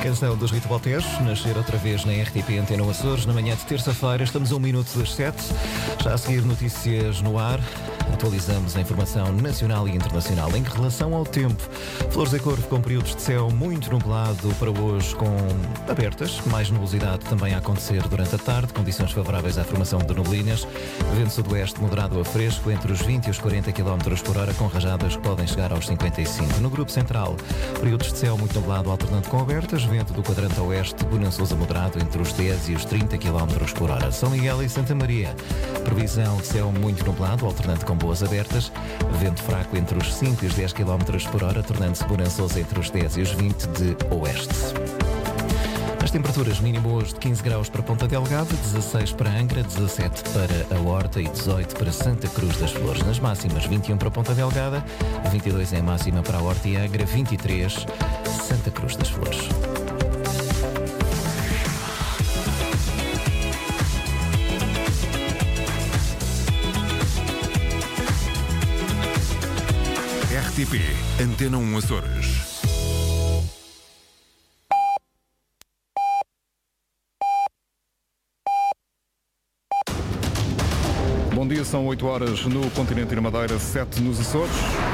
Canção dos Rita Botez, nascer outra vez na RTP Antena Açores, na manhã de terça-feira, estamos a 1 minuto das 7. Já a seguir notícias no ar, atualizamos a informação nacional e internacional. Em relação ao tempo, Flores da Corvo com períodos de céu muito nublado para hoje, com abertas, mais nubosidade também a acontecer durante a tarde, condições favoráveis à formação de neblinas, vento sudoeste moderado a fresco entre os 20 e os 40 km por hora, com rajadas que podem chegar aos 55. No grupo central, períodos de céu muito nublado alternando com abertas, vento do quadrante oeste, bonançoso moderado entre os 10 e os 30 km por hora. São Miguel e Santa Maria, previsão de céu muito nublado, alternando com boas abertas, vento fraco entre os 5 e os 10 km por hora, tornando-se bonançoso entre os 10 e os 20 de oeste. As temperaturas mínimas de 15 graus para Ponta Delgada, 16 para Angra, 17 para a Horta e 18 para Santa Cruz das Flores. Nas máximas, 21 para Ponta Delgada, 22 em máxima para a Horta e Angra, 23 Santa Cruz das Flores. RTP Antena 1 Açores. Bom dia, são 8 horas no continente e na Madeira, 7 nos Açores.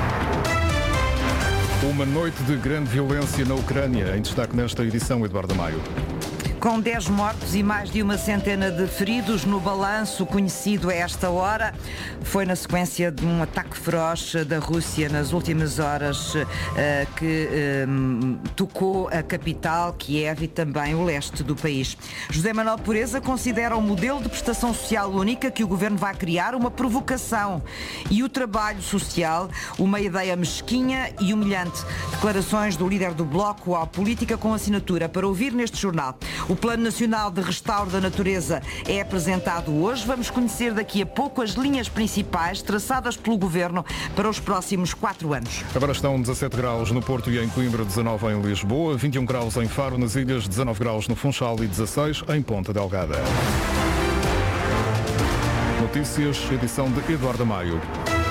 Uma noite de grande violência na Ucrânia, em destaque nesta edição, Eduardo Maio. Com 10 mortos e mais de uma centena de feridos no balanço conhecido a esta hora, foi na sequência de um ataque feroz da Rússia nas últimas horas que tocou a capital, Kiev, e também o leste do país. José Manuel Pureza considera o modelo de prestação social única que o governo vai criar uma provocação e o trabalho social uma ideia mesquinha e humilhante. Declarações do líder do Bloco à Política com assinatura para ouvir neste jornal. O Plano Nacional de Restauro da Natureza é apresentado hoje. Vamos conhecer daqui a pouco as linhas principais traçadas pelo Governo para os próximos 4 anos. Agora estão 17 graus no Porto e em Coimbra, 19 em Lisboa, 21 graus em Faro, nas Ilhas, 19 graus no Funchal e 16 em Ponta Delgada. Notícias, edição de Eduardo Maio.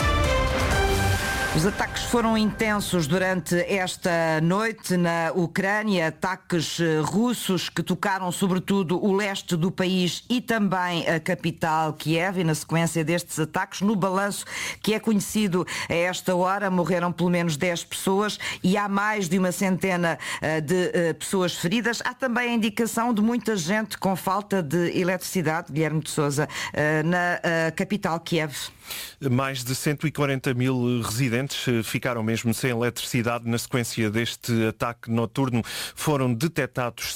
Os ataques foram intensos durante esta noite na Ucrânia, ataques russos que tocaram sobretudo o leste do país e também a capital Kiev, e na sequência destes ataques, no balanço que é conhecido a esta hora, morreram pelo menos 10 pessoas e há mais de uma centena de pessoas feridas. Há também a indicação de muita gente com falta de eletricidade, Guilherme de Sousa, na capital Kiev. Mais de 140 mil residentes ficaram mesmo sem eletricidade na sequência deste ataque noturno. Foram detectados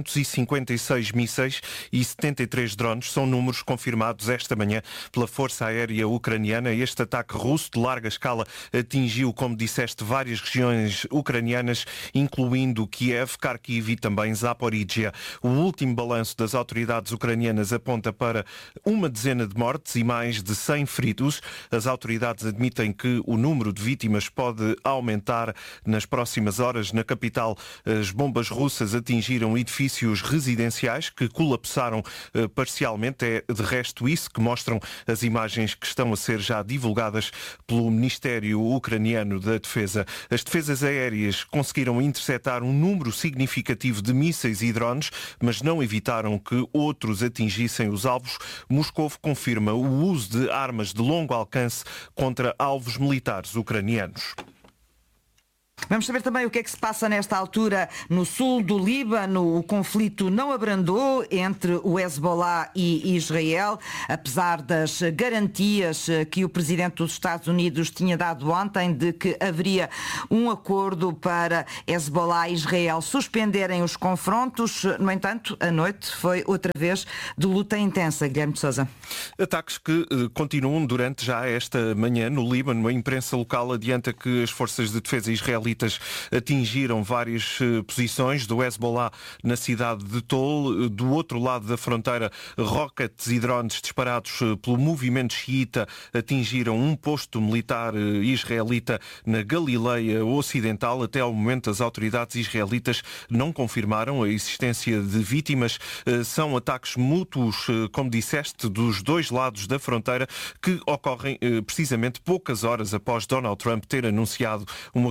656 mísseis e 73 drones. São números confirmados esta manhã pela Força Aérea Ucraniana. Este ataque russo de larga escala atingiu, como disseste, várias regiões ucranianas, incluindo Kiev, Kharkiv e também Zaporizhia. O último balanço das autoridades ucranianas aponta para uma dezena de mortes e mais de 100 feridos. As autoridades admitem que o número de vítimas pode aumentar nas próximas horas. Na capital, as bombas russas atingiram edifícios residenciais que colapsaram parcialmente. É de resto isso que mostram as imagens que estão a ser já divulgadas pelo Ministério Ucraniano da Defesa. As defesas aéreas conseguiram interceptar um número significativo de mísseis e drones, mas não evitaram que outros atingissem os alvos. Moscovo confirma o uso de armas de longo alcance contra alvos militares ucranianos. Vamos saber também o que é que se passa nesta altura no sul do Líbano. O conflito não abrandou entre o Hezbollah e Israel, apesar das garantias que o presidente dos Estados Unidos tinha dado ontem de que haveria um acordo para Hezbollah e Israel suspenderem os confrontos. No entanto, a noite foi outra vez de luta intensa. Guilherme de Sousa. Ataques que continuam durante já esta manhã no Líbano. A imprensa local adianta que as forças de defesa israelitas atingiram várias posições do Hezbollah na cidade de Tol. Do outro lado da fronteira, rockets e drones disparados pelo movimento xiita atingiram um posto militar israelita na Galileia Ocidental. Até ao momento, as autoridades israelitas não confirmaram a existência de vítimas. São ataques mútuos, como disseste, dos dois lados da fronteira, que ocorrem precisamente poucas horas após Donald Trump ter anunciado um acordo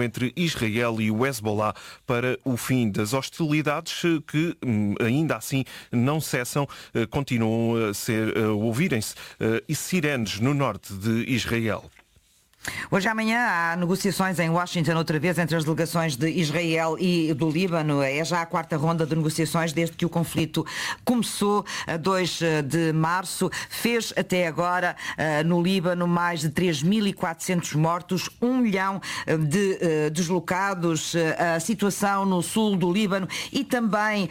entre Israel e o Hezbollah para o fim das hostilidades que ainda assim não cessam, continuam a ouvirem-se sirenes no norte de Israel. Hoje e amanhã há negociações em Washington outra vez entre as delegações de Israel e do Líbano. É já a quarta ronda de negociações desde que o conflito começou a 2 de março. Fez até agora no Líbano mais de 3.400 mortos, 1 milhão de deslocados. A situação no sul do Líbano e também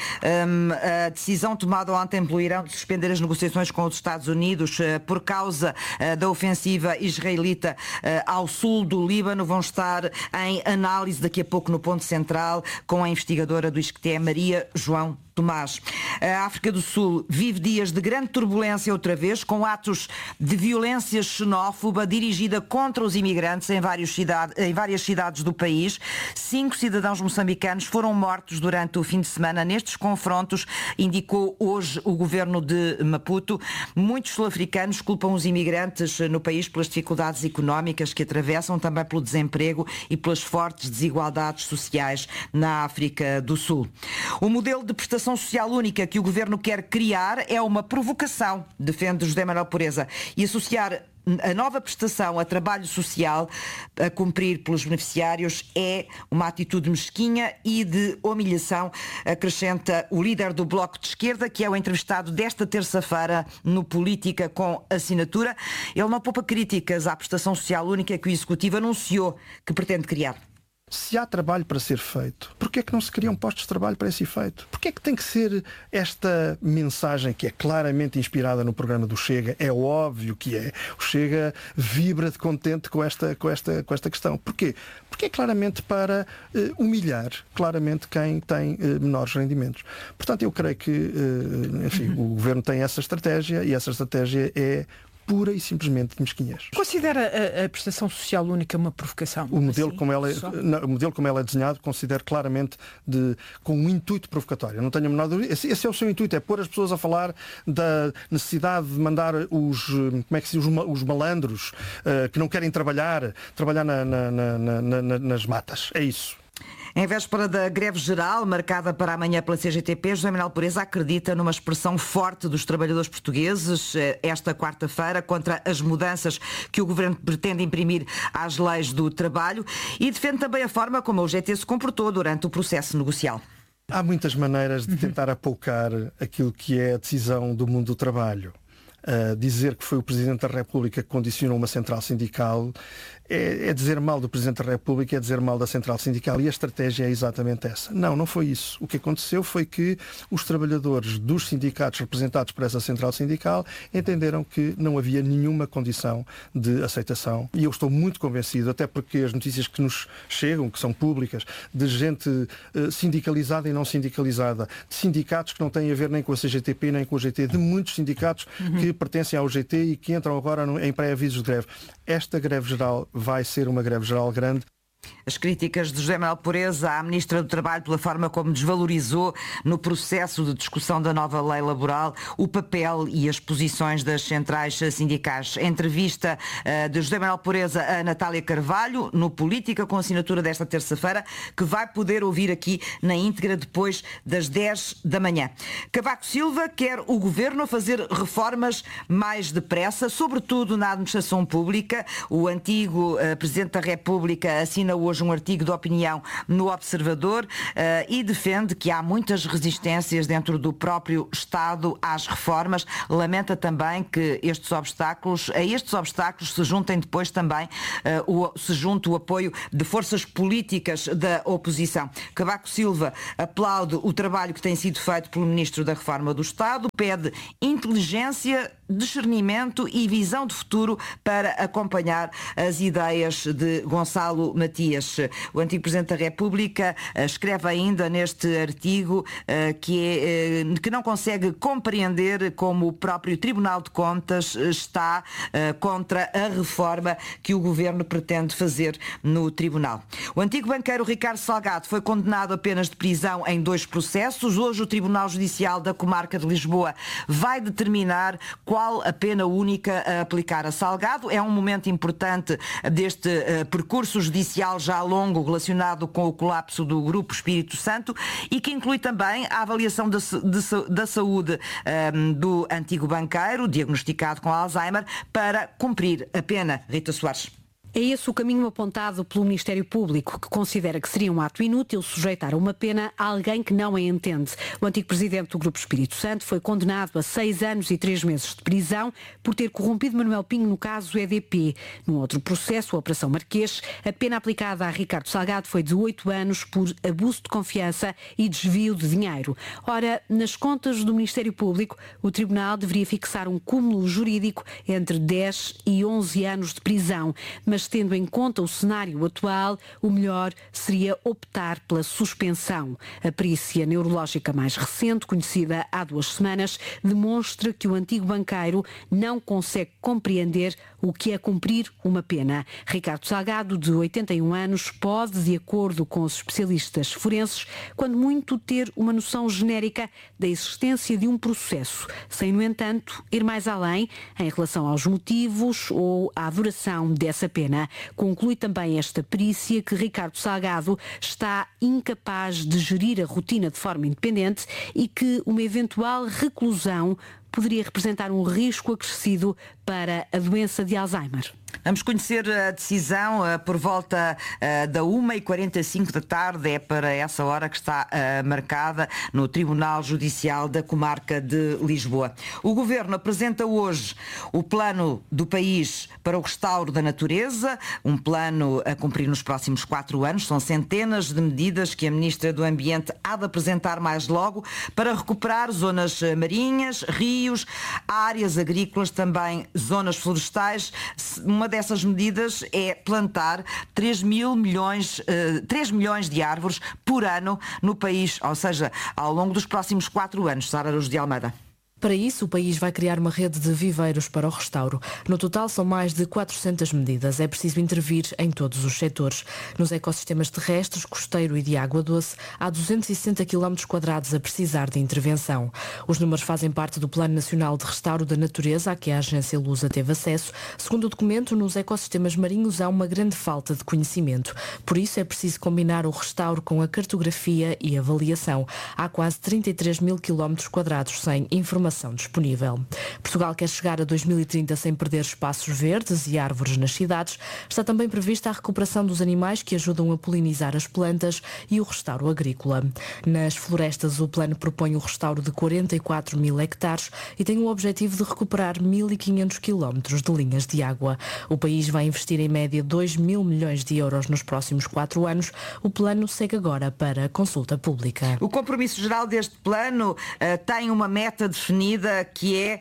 a decisão tomada ontem pelo Irão de suspender as negociações com os Estados Unidos por causa da ofensiva israelita ao sul do Líbano vão estar em análise daqui a pouco no Ponto Central com a investigadora do ISCTE, Maria João Tomás. A África do Sul vive dias de grande turbulência outra vez, com atos de violência xenófoba dirigida contra os imigrantes em várias cidades do país. 5 cidadãos moçambicanos foram mortos durante o fim de semana nestes confrontos, indicou hoje o governo de Maputo. Muitos sul-africanos culpam os imigrantes no país pelas dificuldades económicas que atravessam, também pelo desemprego e pelas fortes desigualdades sociais na África do Sul. O modelo de prestação social única que o governo quer criar é uma provocação, defende José Manuel Pureza, e associar a nova prestação a trabalho social a cumprir pelos beneficiários é uma atitude mesquinha e de humilhação, acrescenta o líder do Bloco de Esquerda, que é o entrevistado desta terça-feira no Política com Assinatura. Ele não poupa críticas à prestação social única que o Executivo anunciou que pretende criar. Se há trabalho para ser feito, porquê é que não se criam postos de trabalho para esse efeito? Porquê é que tem que ser esta mensagem que é claramente inspirada no programa do Chega? É óbvio que é. O Chega vibra de contente com esta questão. Porquê? Porque é claramente para humilhar claramente quem tem menores rendimentos. Portanto, eu creio que enfim, o Governo tem essa estratégia e essa estratégia é pura e simplesmente de mesquinhez. Considera a prestação social única uma provocação? O modelo, assim, o modelo como ela é desenhado, considero claramente com um intuito provocatório. Não tenho a menor dúvida. Esse é o seu intuito, é pôr as pessoas a falar da necessidade de mandar os malandros que não querem trabalhar nas matas. É isso. Em véspera da greve geral, marcada para amanhã pela CGTP, José Manuel Pureza acredita numa expressão forte dos trabalhadores portugueses esta quarta-feira contra as mudanças que o Governo pretende imprimir às leis do trabalho e defende também a forma como a UGT se comportou durante o processo negocial. Há muitas maneiras de tentar apoucar aquilo que é a decisão do mundo do trabalho. Dizer que foi o Presidente da República que condicionou uma central sindical é dizer mal do Presidente da República, é dizer mal da central sindical, e a estratégia é exatamente essa. Não foi isso. O que aconteceu foi que os trabalhadores dos sindicatos representados por essa central sindical entenderam que não havia nenhuma condição de aceitação. E eu estou muito convencido, até porque as notícias que nos chegam, que são públicas, de gente sindicalizada e não sindicalizada, de sindicatos que não têm a ver nem com a CGTP nem com o GT, de muitos sindicatos que pertencem ao GT e que entram agora em pré-avisos de greve. Esta greve geral vai ser uma greve geral grande. As críticas de José Manuel Pureza à Ministra do Trabalho pela forma como desvalorizou no processo de discussão da nova lei laboral o papel e as posições das centrais sindicais. A entrevista de José Manuel Pureza a Natália Carvalho no Política com Assinatura desta terça-feira, que vai poder ouvir aqui na íntegra depois das 10 da manhã. Cavaco Silva quer o Governo a fazer reformas mais depressa, sobretudo na administração pública. O antigo Presidente da República assina hoje um artigo de opinião no Observador e defende que há muitas resistências dentro do próprio Estado às reformas. Lamenta também que a estes obstáculos se juntem depois também o apoio de forças políticas da oposição. Cavaco Silva aplaude o trabalho que tem sido feito pelo Ministro da Reforma do Estado, pede inteligência, discernimento e visão de futuro para acompanhar as ideias de Gonçalo Matias. O antigo Presidente da República escreve ainda neste artigo que não consegue compreender como o próprio Tribunal de Contas está contra a reforma que o Governo pretende fazer no Tribunal. O antigo banqueiro Ricardo Salgado foi condenado a penas de prisão em 2 processos. Hoje o Tribunal Judicial da Comarca de Lisboa vai determinar qual a pena única a aplicar a Salgado. É um momento importante deste percurso judicial judicial já longo relacionado com o colapso do Grupo Espírito Santo e que inclui também a avaliação da saúde do antigo banqueiro, diagnosticado com Alzheimer, para cumprir a pena. Rita Soares. É esse o caminho apontado pelo Ministério Público, que considera que seria um ato inútil sujeitar a uma pena a alguém que não a entende. O antigo presidente do Grupo Espírito Santo foi condenado a 6 anos e 3 meses de prisão por ter corrompido Manuel Pinho no caso EDP. Num outro processo, a Operação Marquês, a pena aplicada a Ricardo Salgado foi de 8 anos por abuso de confiança e desvio de dinheiro. Ora, nas contas do Ministério Público, o Tribunal deveria fixar um cúmulo jurídico entre 10 e 11 anos de prisão, mas tendo em conta o cenário atual, o melhor seria optar pela suspensão. A perícia neurológica mais recente, conhecida há 2 semanas, demonstra que o antigo banqueiro não consegue compreender o que é cumprir uma pena. Ricardo Salgado, de 81 anos, pode, de acordo com os especialistas forenses, quando muito ter uma noção genérica da existência de um processo, sem, no entanto, ir mais além em relação aos motivos ou à duração dessa pena. Conclui também esta perícia que Ricardo Salgado está incapaz de gerir a rotina de forma independente e que uma eventual reclusão poderia representar um risco acrescido para a doença de Alzheimer. Vamos conhecer a decisão por volta da 1h45 da tarde. É para essa hora que está marcada no Tribunal Judicial da Comarca de Lisboa. O Governo apresenta hoje o plano do país para o restauro da natureza, um plano a cumprir nos próximos 4 anos. São centenas de medidas que a Ministra do Ambiente há de apresentar mais logo para recuperar zonas marinhas, rios, áreas agrícolas, também zonas florestais. Uma dessas medidas é plantar 3 milhões de árvores por ano no país, ou seja, ao longo dos próximos 4 anos. Sara Luz de Almeida. Para isso, o país vai criar uma rede de viveiros para o restauro. No total, são mais de 400 medidas. É preciso intervir em todos os setores. Nos ecossistemas terrestres, costeiro e de água doce, há 260 km² a precisar de intervenção. Os números fazem parte do Plano Nacional de Restauro da Natureza, a que a agência Lusa teve acesso. Segundo o documento, nos ecossistemas marinhos há uma grande falta de conhecimento. Por isso, é preciso combinar o restauro com a cartografia e avaliação. Há quase 33 mil km² sem informação disponível. Portugal quer chegar a 2030 sem perder espaços verdes e árvores nas cidades. Está também prevista a recuperação dos animais que ajudam a polinizar as plantas e o restauro agrícola. Nas florestas, o plano propõe o restauro de 44 mil hectares e tem o objetivo de recuperar 1.500 quilómetros de linhas de água. O país vai investir em média 2 mil milhões de euros nos próximos 4 anos. O plano segue agora para consulta pública. O compromisso geral deste plano tem uma meta definida que é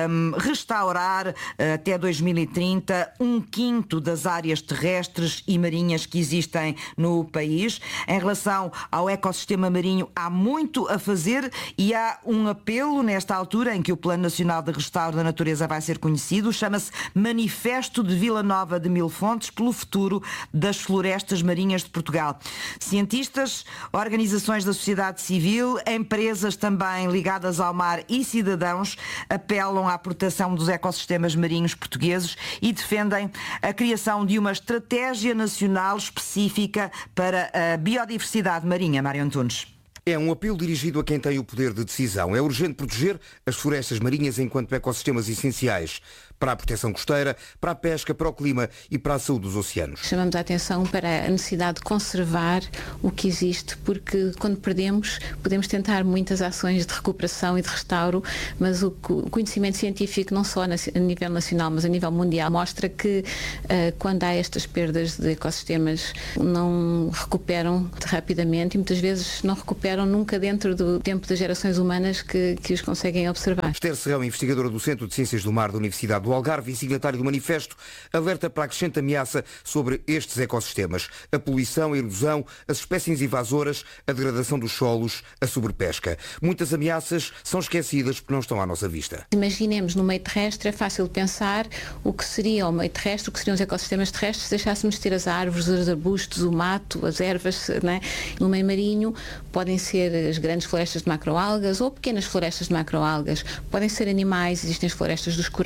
restaurar até 2030 1/5 das áreas terrestres e marinhas que existem no país. Em relação ao ecossistema marinho, há muito a fazer e há um apelo nesta altura em que o Plano Nacional de Restauro da Natureza vai ser conhecido. Chama-se Manifesto de Vila Nova de Mil Fontes pelo futuro das florestas marinhas de Portugal. Cientistas, organizações da sociedade civil, empresas também ligadas ao mar e cidadãos apelam à proteção dos ecossistemas marinhos portugueses e defendem a criação de uma estratégia nacional específica para a biodiversidade marinha. Mário Antunes. É um apelo dirigido a quem tem o poder de decisão. É urgente proteger as florestas marinhas enquanto ecossistemas essenciais para a proteção costeira, para a pesca, para o clima e para a saúde dos oceanos. Chamamos a atenção para a necessidade de conservar o que existe, porque quando perdemos, podemos tentar muitas ações de recuperação e de restauro, mas o conhecimento científico, não só a nível nacional, mas a nível mundial, mostra que quando há estas perdas de ecossistemas, não recuperam rapidamente e muitas vezes não recuperam nunca dentro do tempo das gerações humanas que os conseguem observar. Esther Serrão, investigadora do Centro de Ciências do Mar da Universidade do Algarve e signatário do manifesto, alerta para a crescente ameaça sobre estes ecossistemas. A poluição, a erosão, as espécies invasoras, a degradação dos solos, a sobrepesca. Muitas ameaças são esquecidas porque não estão à nossa vista. Imaginemos no meio terrestre, é fácil pensar o que seria o meio terrestre, o que seriam os ecossistemas terrestres se deixássemos de ter as árvores, os arbustos, o mato, as ervas, né? No meio marinho podem ser as grandes florestas de macroalgas ou pequenas florestas de macroalgas. Podem ser animais, existem as florestas dos corais,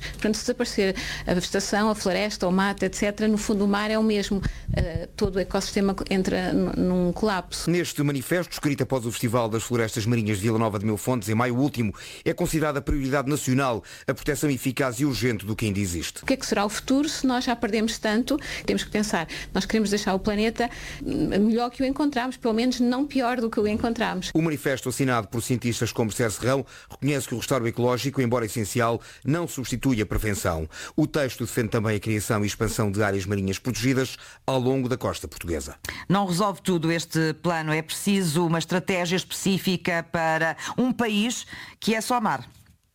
Portanto, se desaparecer a vegetação, a floresta, o mato, etc., no fundo o mar é o mesmo. Todo o ecossistema entra num colapso. Neste manifesto, escrito após o Festival das Florestas Marinhas de Vila Nova de Mil Fontes, em maio último, é considerada prioridade nacional a proteção eficaz e urgente do que ainda existe. O que é que será o futuro se nós já perdemos tanto? Temos que pensar, nós queremos deixar o planeta melhor que o encontramos, pelo menos não pior do que o encontramos. O manifesto assinado por cientistas como Sérgio Serrão reconhece que o restauro ecológico, embora essencial, não substitui a prevenção. O texto defende também a criação e expansão de áreas marinhas protegidas ao longo da costa portuguesa. Não resolve tudo este plano, é preciso uma estratégia específica para um país que é só mar.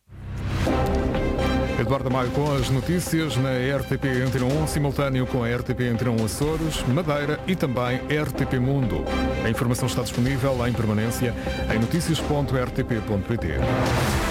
Eduardo Maio com as notícias na RTP Antena 1, simultâneo com a RTP Antena 1 Açores, Madeira e também RTP Mundo. A informação está disponível em permanência em noticias.rtp.pt.